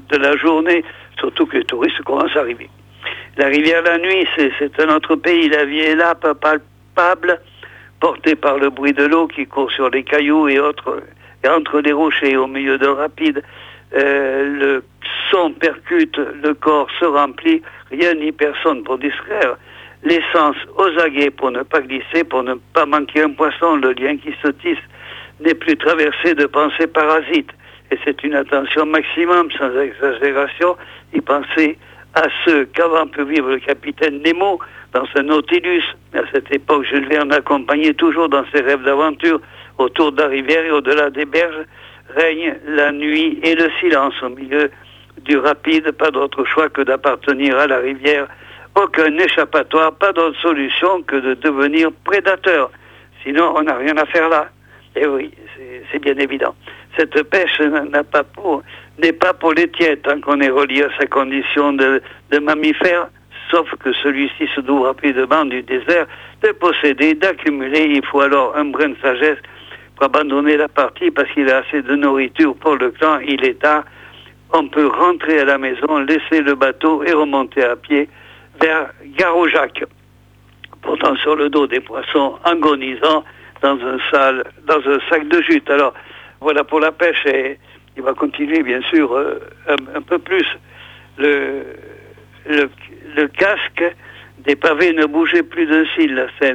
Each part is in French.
de la journée, surtout que les touristes commencent à arriver. La rivière la nuit, c'est un autre pays. La vie est là, pas palpable, portée par le bruit de l'eau qui court sur les cailloux et autres, et entre les rochers au milieu de rapides. Le son percute, le corps se remplit, rien ni personne pour distraire. L'essence aux aguets pour ne pas glisser, pour ne pas manquer un poisson, le lien qui se tisse n'est plus traversé de pensées parasites. Et c'est une attention maximum, sans exagération, y penser à ce qu'avant pu vivre le capitaine Nemo dans ce Nautilus. À cette époque, Jules Verne accompagnait toujours dans ses rêves d'aventure autour de la rivière et au-delà des berges, règne la nuit et le silence au milieu du rapide, pas d'autre choix que d'appartenir à la rivière. Aucun échappatoire, pas d'autre solution que de devenir prédateur. Sinon, on n'a rien à faire là. Et oui, c'est bien évident. Cette pêche n'est pas pour les tièdes tant qu'on est relié à sa condition de mammifère, sauf que celui-ci se doit rapidement du désert de posséder, d'accumuler. Il faut alors un brin de sagesse pour abandonner la partie parce qu'il a assez de nourriture pour le clan. Il est tard. On peut rentrer à la maison, laisser le bateau et remonter à pied vers Gare-au-Jac, portant sur le dos des poissons agonisants dans un sac de jute. Alors, voilà pour la pêche, et il va continuer, bien sûr, un peu plus. Le casque des pavés ne bougeait plus d'un cil.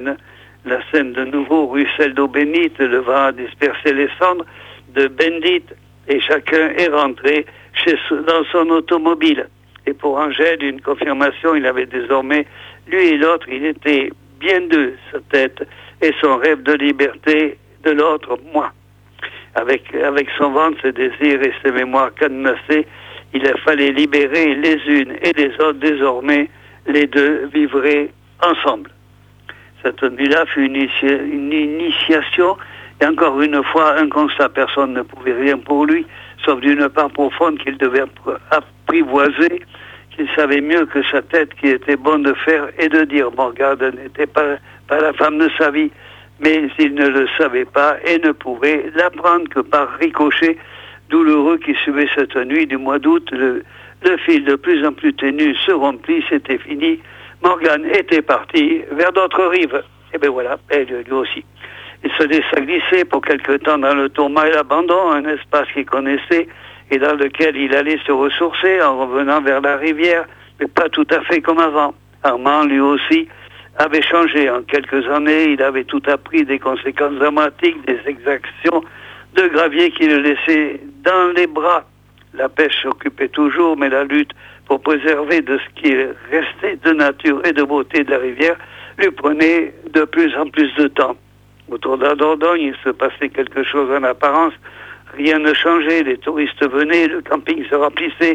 La Seine de nouveau ruisselle d'eau bénite, le vent a dispersé les cendres de Bendit, et chacun est rentré dans son automobile. Et pour Angèle, une confirmation, il avait désormais, lui et l'autre, il était bien deux, sa tête, et son rêve de liberté de l'autre, moi. Avec son ventre, ses désirs et ses mémoires cadenassées, il a fallu libérer les unes et les autres. Désormais, les deux vivraient ensemble. Cette nuit-là fut une initiation, et encore une fois, un constat. Personne ne pouvait rien pour lui, sauf d'une part profonde qu'il devait apprivoiser, qu'il savait mieux que sa tête qu'il était bon de faire et de dire. Morgane n'était pas la femme de sa vie, mais il ne le savait pas et ne pouvait l'apprendre que par ricochet douloureux qui suivait cette nuit du mois d'août. Le fil de plus en plus ténu se rompit, c'était fini. Morgane était parti vers d'autres rives. Et bien voilà, elle lui aussi. Il se laissa glisser pour quelque temps dans le tourment et l'abandon, un espace qu'il connaissait et dans lequel il allait se ressourcer en revenant vers la rivière, mais pas tout à fait comme avant. Armand, lui aussi, avait changé. En quelques années, il avait tout appris des conséquences dramatiques, des exactions de gravier qui le laissaient dans les bras. La pêche s'occupait toujours, mais la lutte pour préserver de ce qui restait de nature et de beauté de la rivière lui prenait de plus en plus de temps. Autour de la Dordogne, il se passait quelque chose en apparence. Rien ne changeait, les touristes venaient, le camping se remplissait,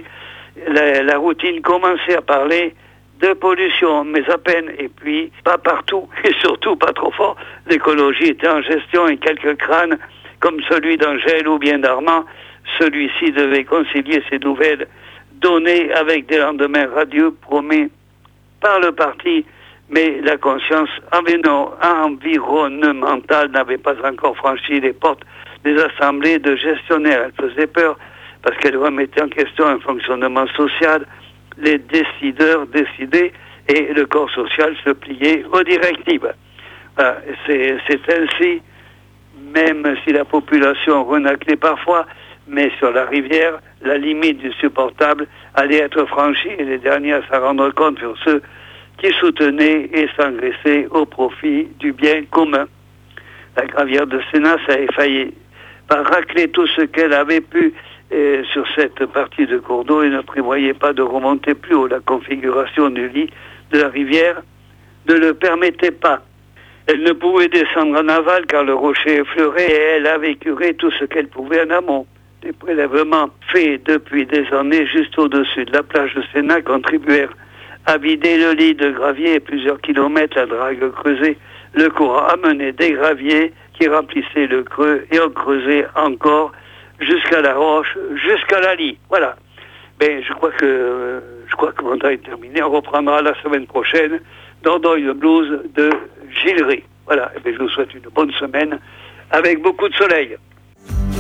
la routine commençait à parler de pollution, mais à peine, et puis pas partout, et surtout pas trop fort. L'écologie était en gestion et quelques crânes, comme celui d'Angèle ou bien d'Armand, celui-ci devait concilier ses nouvelles données avec des lendemains radieux promis par le parti, mais la conscience environnementale n'avait pas encore franchi les portes des assemblées de gestionnaires. Elle faisait peur parce qu'elle remettait en question un fonctionnement social. Les décideurs décidaient et le corps social se pliait aux directives. Voilà, c'est ainsi, même si la population renâclait parfois, mais sur la rivière, la limite du supportable allait être franchie et les derniers à s'en rendre compte furent ceux qui soutenaient et s'engraissaient au profit du bien commun. La gravière de Sénat a failli par racler tout ce qu'elle avait pu sur cette partie de cours d'eau et ne prévoyait pas de remonter plus haut. La configuration du lit de la rivière ne le permettait pas. Elle ne pouvait descendre en aval car le rocher effleurait et elle avait curé tout ce qu'elle pouvait en amont. Les prélèvements faits depuis des années juste au-dessus de la plage de Sénat contribuèrent à vider le lit de gravier et plusieurs kilomètres la drague creusée. Le courant amenait des graviers qui remplissaient le creux et on creusait encore jusqu'à la roche, jusqu'à la lie. Voilà. Ben, je crois que mon temps est terminé. On reprendra la semaine prochaine Dordogne Blues de Gillery. Voilà. Et ben, je vous souhaite une bonne semaine avec beaucoup de soleil.